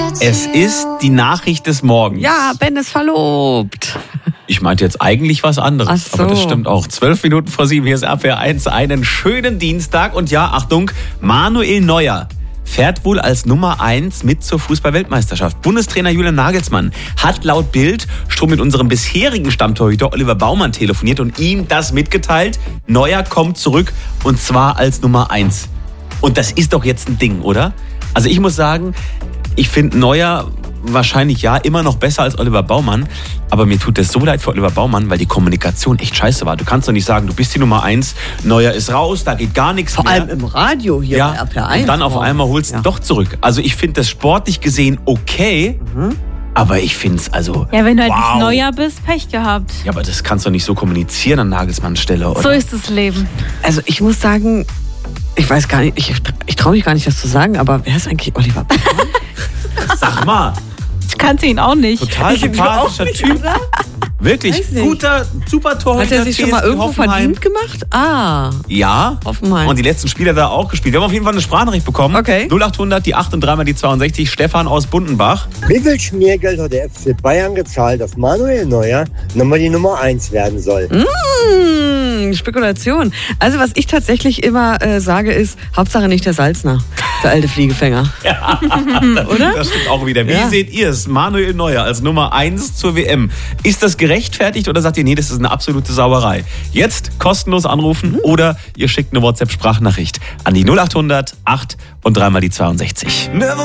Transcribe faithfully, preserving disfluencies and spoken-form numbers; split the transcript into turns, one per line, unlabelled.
Es ist die Nachricht des Morgens.
Ja, Ben ist verlobt.
Ich meinte jetzt eigentlich was anderes,
Ach so.
aber das stimmt auch. Zwölf Minuten vor sieben, hier ist R P R eins, einen schönen Dienstag. Und ja, Achtung, Manuel Neuer fährt wohl als Nummer eins mit zur Fußball-Weltmeisterschaft. Bundestrainer Julian Nagelsmann hat laut Bild schon mit unserem bisherigen Stammtorhüter Oliver Baumann telefoniert und ihm das mitgeteilt. Neuer kommt zurück und zwar als Nummer eins. Und das ist doch jetzt ein Ding, oder? Also ich muss sagen, ich finde Neuer wahrscheinlich ja immer noch besser als Oliver Baumann, aber mir tut es so leid für Oliver Baumann, weil die Kommunikation echt scheiße war. Du kannst doch nicht sagen, du bist die Nummer eins, Neuer ist raus, da geht gar nichts
Vor
mehr.
allem im Radio hier
ja,
bei R P R eins.
und dann auf einmal holst du ihn
Ja.
doch zurück. Also ich finde das sportlich gesehen okay,
Mhm.
aber ich finde es also
Ja, wenn du halt
wow.
nicht Neuer bist, Pech gehabt.
Ja, aber das kannst du nicht so kommunizieren an Nagelsmanns Stelle, oder?
So ist das Leben.
Also ich muss sagen, ich weiß gar nicht, ich, ich traue mich gar nicht, das zu sagen, aber wer ist eigentlich Oliver Baumann?
Sag mal,
Ich kannte ihn auch nicht.
total sympathischer Typ.
Oder?
Wirklich,
Weiß nicht.
guter, super Torhüter.
Hat er sich schon mal
T S G
irgendwo
Hoffenheim.
verdient gemacht? Ah,
Ja.
Hoffenheim.
Und die letzten Spiele da auch gespielt. Wir haben auf jeden Fall eine Sprachnachricht bekommen.
Okay.
null acht hundert, die acht und dreimal die zweiundsechzig. Stefan aus Bundenbach.
Wie viel Schmiergeld hat der F C Bayern gezahlt, dass Manuel Neuer nochmal die Nummer eins werden soll?
Mmh, Spekulation. Also was ich tatsächlich immer äh, sage ist, Hauptsache nicht der Salzner, der alte Fliegefänger. Oder?
Das stimmt auch wieder. Wie
Ja.
seht ihr es? Manuel Neuer als Nummer eins zur W M. Ist das gerechtfertigt oder sagt ihr, nee, das ist eine absolute Sauerei? Jetzt kostenlos anrufen oder ihr schickt eine WhatsApp-Sprachnachricht an die null acht hundert, acht und dreimal die zweiundsechzig.